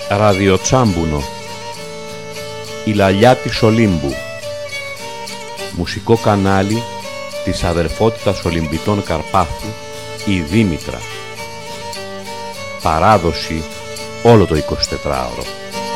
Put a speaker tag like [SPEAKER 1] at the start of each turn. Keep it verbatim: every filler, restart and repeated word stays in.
[SPEAKER 1] Ραδιοτσάμπουνο. Η λαλιά της Ολύμπου. Μουσικό κανάλι της αδερφότητας Ολυμπητών Καρπάθου, η Δήμητρα. Παράδοση όλο το εικοσιτετράωρο.